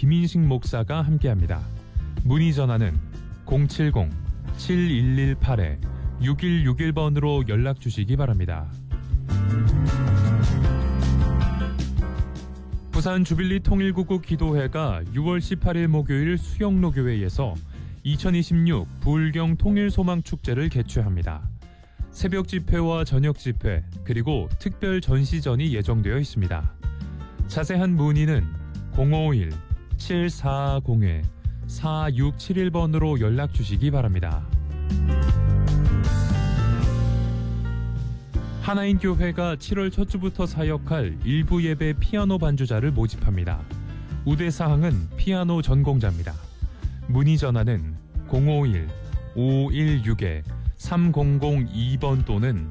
김인식 목사가 함께합니다. 문의 전화는 070-7118-6161번으로 연락 주시기 바랍니다. 부산 주빌리 통일국국 기도회가 6월 18일 목요일 수영로교회에서 2026 부울경 통일소망축제를 개최합니다. 새벽 집회와 저녁 집회 그리고 특별 전시전이 예정되어 있습니다. 자세한 문의는 051-740-4671번으로 연락 주시기 바랍니다. 하나인교회가 7월 첫 주부터 사역할 일부 예배 피아노 반주자를 모집합니다. 우대사항은 피아노 전공자입니다. 문의 전화는 051-516-3002번 또는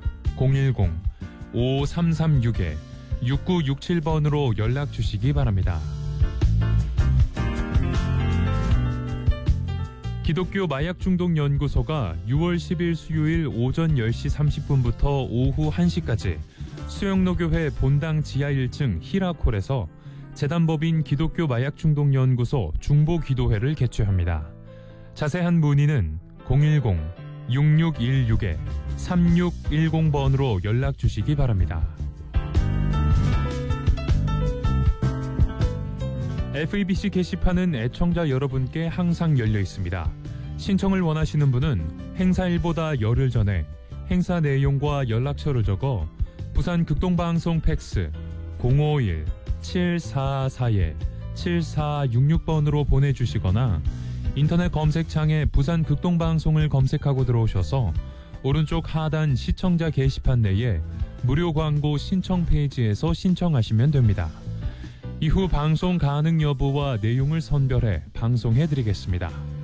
010-5336-6967번으로 연락 주시기 바랍니다. 기독교 마약중독연구소가 6월 10일 수요일 오전 10시 30분부터 오후 1시까지 수영로교회 본당 지하 1층 히라콜에서 재단법인 기독교 마약중독연구소 중보기도회를 개최합니다. 자세한 문의는 010-6616-3610번으로 연락 주시기 바랍니다. FEBC 게시판은 애청자 여러분께 항상 열려 있습니다. 신청을 원하시는 분은 행사일보다 열흘 전에 행사 내용과 연락처를 적어 부산 극동방송 팩스 051-744-7466번으로 보내주시거나 인터넷 검색창에 부산 극동방송을 검색하고 들어오셔서 오른쪽 하단 시청자 게시판 내에 무료 광고 신청 페이지에서 신청하시면 됩니다. 이후 방송 가능 여부와 내용을 선별해 방송해드리겠습니다.